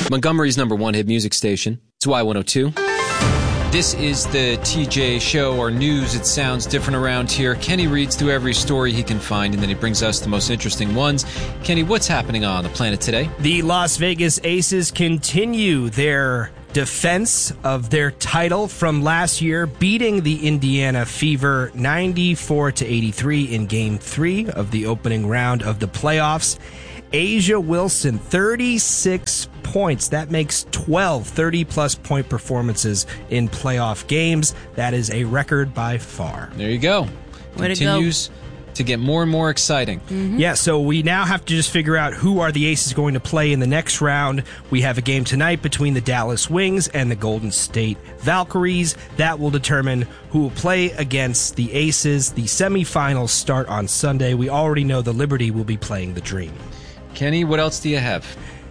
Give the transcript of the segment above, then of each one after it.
Montgomery's number one hit music station. It's Y102. This is the TJ Show, or news. It sounds different around here. Kenny reads through every story he can find, and then he brings us the most interesting ones. Kenny, what's happening on the planet today? The Las Vegas Aces continue their defense of their title from last year, beating the Indiana Fever 94-83 in Game 3 of the opening round of the playoffs. A'ja Wilson, 36 points. That makes 12 30-plus point performances in playoff games. That is a record by far. There you go. Way Continues to get more and more exciting. Mm-hmm. Yeah, so we now have to just figure out who are the Aces going to play in the next round. We have a game tonight between the Dallas Wings and the Golden State Valkyries. That will determine who will play against the Aces. The semifinals start on Sunday. We already know the Liberty will be playing the Dream. Kenny, what else do you have?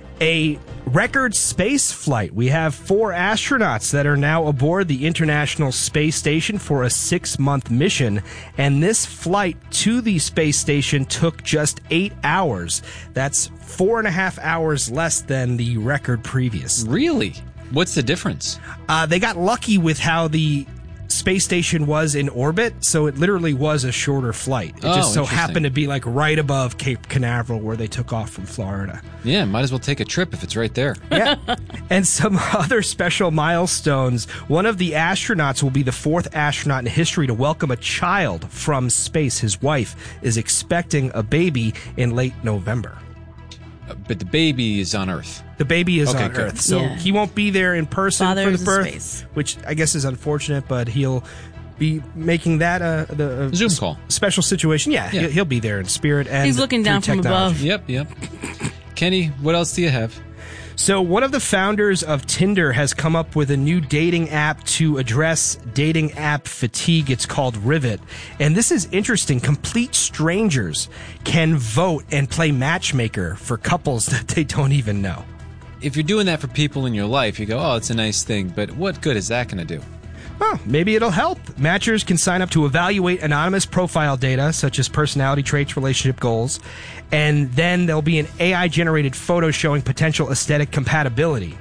A record space flight. We have 4 astronauts that are now aboard the International Space Station for a 6-month mission, and this flight to the space station took just 8 hours. That's 4.5 hours less than the record previous. Really? What's the difference? They got lucky with how the space station was in orbit, so it literally was a shorter flight. It just so happened to be like right above Cape Canaveral where they took off from Florida. Yeah, might as well take a trip if it's right there. Yeah. And some other special milestones. One of the astronauts will be the 4th astronaut in history to welcome a child from space. His wife is expecting a baby in late November. But the baby is on Earth. The baby is on good. Earth, so he won't be there in person for the birth, space. which I guess is unfortunate, but he'll be making that a Zoom call. Special situation. Yeah. He'll be there in spirit. And he's looking down from above. Yep. Kenny, what else do you have? So one of the founders of Tinder has come up with a new dating app to address dating app fatigue. It's called Rivet. And this is interesting. Complete strangers can vote and play matchmaker for couples that they don't even know. If you're doing that for people in your life, you go, oh, it's a nice thing, but what good is that going to do? Oh, maybe it'll help. Matchers can sign up to evaluate anonymous profile data, such as personality traits, relationship goals, and then there'll be an AI-generated photo showing potential aesthetic compatibility.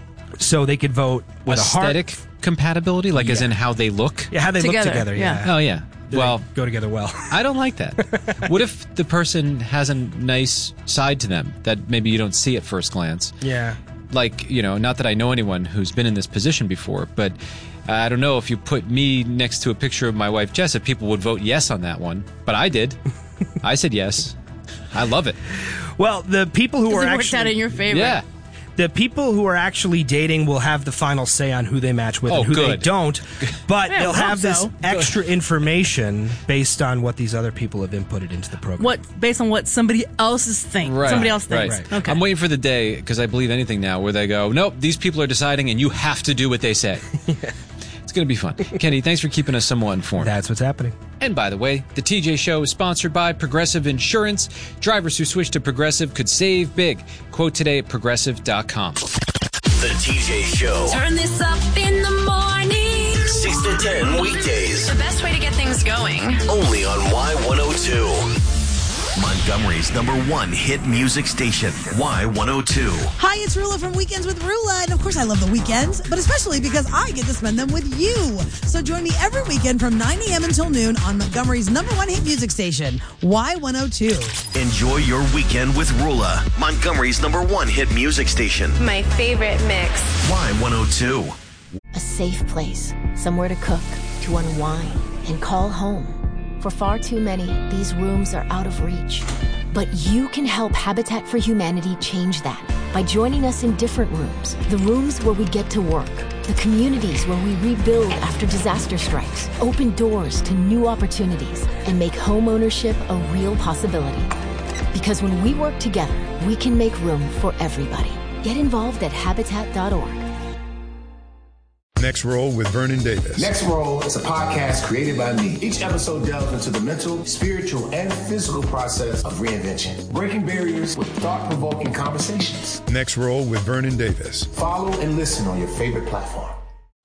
So they could vote with aesthetic compatibility, like as in how they look? Yeah, how they look together, Oh, yeah. Well, go together well. I don't like that. What if the person has a nice side to them that maybe you don't see at first glance? Yeah. Like, not that I know anyone who's been in this position before, but I don't know if you put me next to a picture of my wife, Jess, if people would vote yes on that one. But I did. I said yes. I love it. Well, the people who are it actually... worked out in your favor. Yeah. The people who are actually dating will have the final say on who they match with and who they don't. But they'll have this extra information based on what these other people have inputted into the program. Based on what somebody else's thinks. Right. Somebody else thinks. Right. Okay. I'm waiting for the day, because I believe anything now, where they go, nope, these people are deciding and you have to do what they say. It's going to be fun. Kenny, thanks for keeping us somewhat informed. That's what's happening. And by the way, the TJ Show is sponsored by Progressive Insurance. Drivers who switch to Progressive could save big. Quote today at progressive.com. The TJ Show. Turn this up in the morning. 6 to 10 weekdays. The best way to get things going. Only on Y102. Montgomery's #1 hit music station, Y102. Hi, it's Rula from Weekends with Rula. And of course, I love the weekends, but especially because I get to spend them with you. So join me every weekend from 9 a.m. until noon on Montgomery's #1 hit music station, Y102. Enjoy your weekend with Rula, Montgomery's #1 hit music station, My favorite mix. Y102. A safe place, somewhere to cook, to unwind, and call home. For far too many, these rooms are out of reach. But you can help Habitat for Humanity change that by joining us in different rooms. The rooms where we get to work. The communities where we rebuild after disaster strikes. Open doors to new opportunities and make home ownership a real possibility. Because when we work together, we can make room for everybody. Get involved at Habitat.org. Next Roll with Vernon Davis. Next Roll is a podcast created by me. Each episode delves into the mental, spiritual, and physical process of reinvention, breaking barriers with thought-provoking conversations. Next Roll with Vernon Davis. Follow and listen on your favorite platform.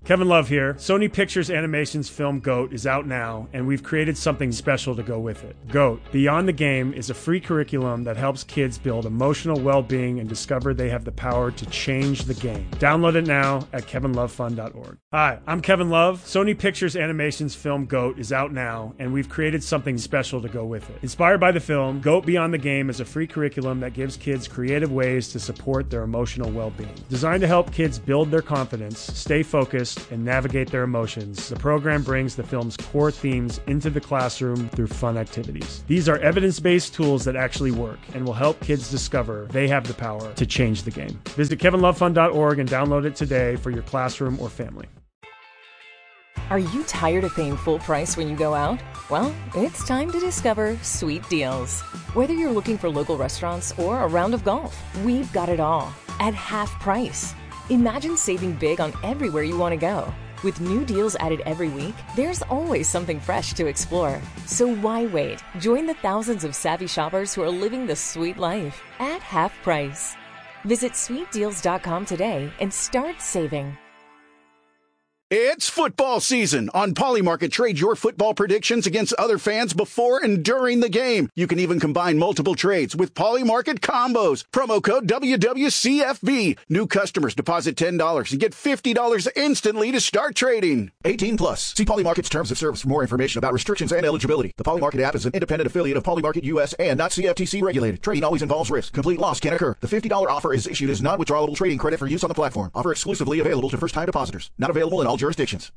Kevin Love here. Sony Pictures Animation's film GOAT is out now, and we've created something special to go with it. GOAT, Beyond the Game, is a free curriculum that helps kids build emotional well-being and discover they have the power to change the game. Download it now at kevinlovefun.org. Hi, I'm Kevin Love. Sony Pictures Animation's film GOAT is out now, and we've created something special to go with it. Inspired by the film, GOAT Beyond the Game is a free curriculum that gives kids creative ways to support their emotional well-being. Designed to help kids build their confidence, stay focused, and navigate their emotions, the program brings the film's core themes into the classroom through fun activities. These are evidence-based tools that actually work and will help kids discover they have the power to change the game. Visit kevinlovefun.org and download it today for your classroom or family. Are you tired of paying full price when you go out? Well, it's time to discover Sweet Deals. Whether you're looking for local restaurants or a round of golf, we've got it all at half price. Imagine saving big on everywhere you want to go. With new deals added every week, there's always something fresh to explore. So why wait? Join the thousands of savvy shoppers who are living the sweet life at half price. Visit sweetdeals.com today and start saving. It's football season. On Polymarket, trade your football predictions against other fans before and during the game. You can even combine multiple trades with Polymarket combos. Promo code WWCFB. New customers deposit $10 and get $50 instantly to start trading. 18 plus. See Polymarket's terms of service for more information about restrictions and eligibility. The Polymarket app is an independent affiliate of Polymarket US and not CFTC regulated. Trading always involves risk. Complete loss can occur. The $50 offer is issued as non-withdrawable trading credit for use on the platform. Offer exclusively available to first-time depositors. Not available in all jurisdictions.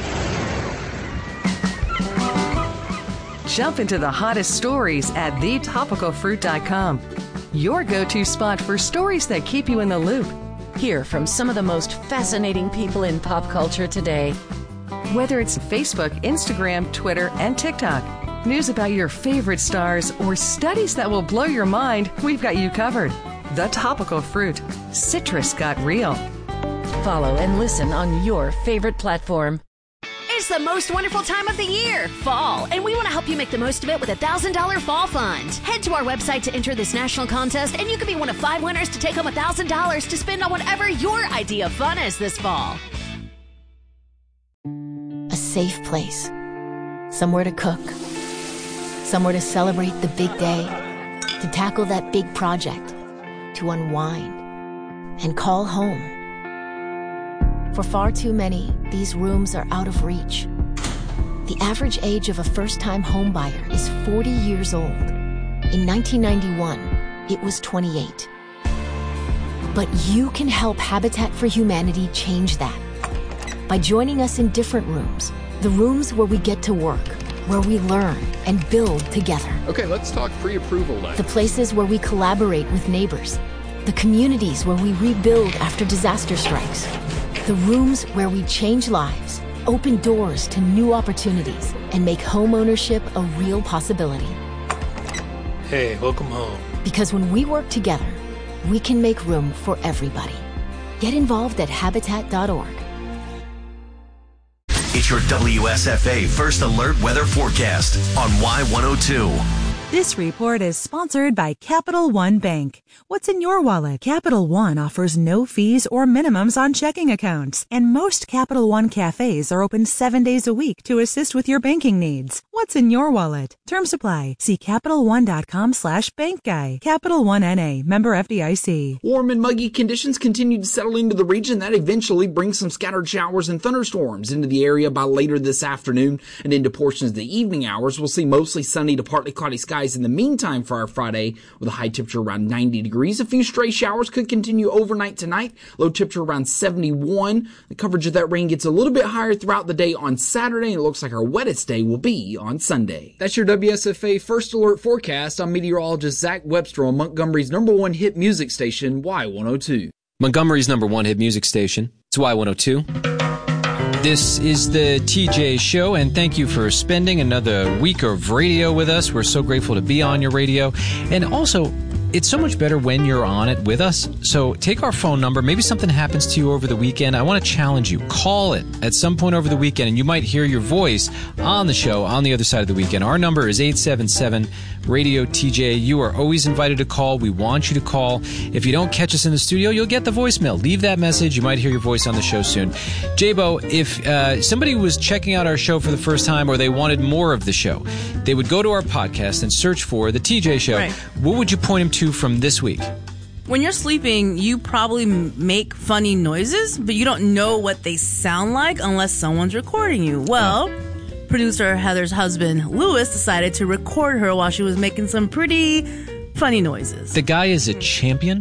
Jump into the hottest stories at thetopicalfruit.com. Your go-to spot for stories that keep you in the loop. Hear from some of the most fascinating people in pop culture today. Whether it's Facebook, Instagram, Twitter, and TikTok, news about your favorite stars, or studies that will blow your mind, we've got you covered. The Topical Fruit. Citrus got real. Follow and listen on your favorite platform. It's the most wonderful time of the year, fall, and we want to help you make the most of it with a $1,000 fall fund. Head to our website to enter this national contest, and you can be one of 5 winners to take home $1,000 to spend on whatever your idea of fun is this fall. A safe place. Somewhere to cook. Somewhere to celebrate the big day. To tackle that big project. To unwind. And call home. For far too many, these rooms are out of reach. The average age of a first-time homebuyer is 40 years old. In 1991, it was 28. But you can help Habitat for Humanity change that by joining us in different rooms. The rooms where we get to work, where we learn and build together. Okay, let's talk pre-approval night. The places where we collaborate with neighbors. The communities where we rebuild after disaster strikes. The rooms where we change lives, open doors to new opportunities, and make home ownership a real possibility. Hey, welcome home. Because when we work together, we can make room for everybody. Get involved at Habitat.org. It's your WSFA First Alert Weather Forecast on Y102. This report is sponsored by Capital One Bank. What's in your wallet? Capital One offers no fees or minimums on checking accounts, and most Capital One cafes are open 7 days a week to assist with your banking needs. What's in your wallet? Terms apply. See CapitalOne.com/bankguy. Capital One N.A. Member FDIC. Warm and muggy conditions continue to settle into the region. That eventually brings some scattered showers and thunderstorms into the area by later this afternoon and into portions of the evening hours. We'll see mostly sunny to partly cloudy skies in the meantime for our Friday, with a high temperature around 90 degrees. A few stray showers could continue overnight tonight. Low temperature around 71. The coverage of that rain gets a little bit higher throughout the day on Saturday, and it looks like our wettest day will be on Sunday. That's your WSFA First Alert forecast. I'm meteorologist Zach Webster on Montgomery's #1 hit music station, Y102. Montgomery's #1 hit music station. It's Y102. This is the TJ Show, and thank you for spending another week of radio with us. We're so grateful to be on your radio. And also, it's so much better when you're on it with us. So take our phone number. Maybe something happens to you over the weekend. I want to challenge you. Call it at some point over the weekend, and you might hear your voice on the show on the other side of the weekend. Our number is 877-RADIO-TJ. You are always invited to call. We want you to call. If you don't catch us in the studio, you'll get the voicemail. Leave that message. You might hear your voice on the show soon. Jabo, if somebody was checking out our show for the first time or they wanted more of the show, they would go to our podcast and search for The TJ Show. Right. What would you point them to from this week? When you're sleeping, you probably make funny noises, but you don't know what they sound like unless someone's recording you. Well, producer Heather's husband, Lewis, decided to record her while she was making some pretty funny noises. The guy is a champion.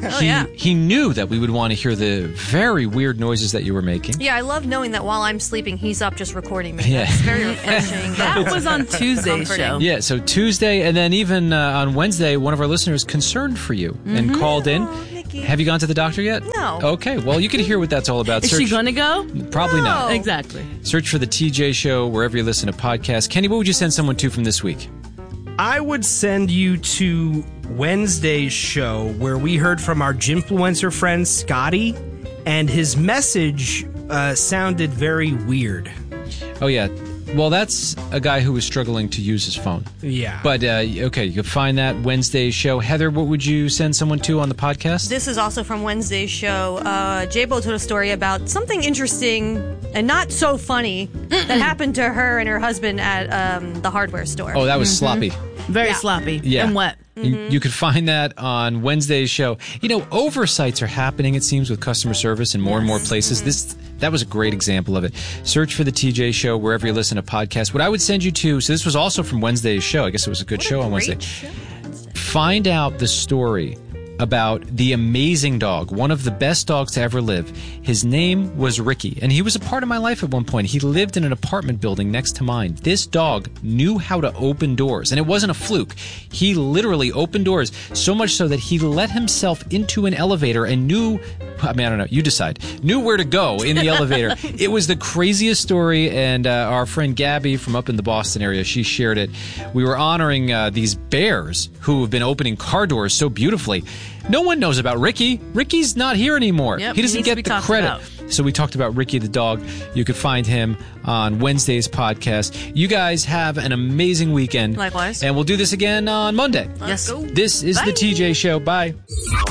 He knew that we would want to hear the very weird noises that you were making. Yeah, I love knowing that while I'm sleeping, he's up just recording me. Yeah. That's very refreshing. That was on Tuesday's show. Yeah, so Tuesday, and then even on Wednesday, one of our listeners concerned for you and called in. Have you gone to the doctor yet? No. Okay, well, you can hear what that's all about. Is she going to go? Probably not. Exactly. Search for The TJ Show wherever you listen to podcasts. Kenny, what would you send someone to from this week? I would send you to Wednesday's show where we heard from our Gymfluencer friend Scotty, and his message sounded very weird. Oh, yeah. Well, that's a guy who was struggling to use his phone. Yeah. But, okay, you can find that Wednesday's show. Heather, what would you send someone to on the podcast? This is also from Wednesday's show. Jabo told a story about something interesting and not so funny that happened to her and her husband at the hardware store. Oh, that was sloppy. Very sloppy and wet. You could find that on Wednesday's show. You know, oversights are happening, it seems, with customer service in more and more places. That was a great example of it. Search for The TJ Show wherever you listen to podcasts. What I would send you to, so this was also from Wednesday's show. I guess it was a good show on Wednesday. Find out the story about the amazing dog, one of the best dogs to ever live. His name was Ricky, and he was a part of my life at one point. He lived in an apartment building next to mine. This dog knew how to open doors, and it wasn't a fluke. He literally opened doors, so much so that he let himself into an elevator and knew where to go in the elevator. It was the craziest story, and our friend Gabby from up in the Boston area, she shared it. We were honoring these bears who have been opening car doors so beautifully. No one knows about Ricky. Ricky's not here anymore. Yep, he doesn't get the credit. About. So we talked about Ricky the dog. You could find him on Wednesday's podcast. You guys have an amazing weekend. Likewise. And we'll do this again on Monday. Let's go. This is The TJ Show. Bye.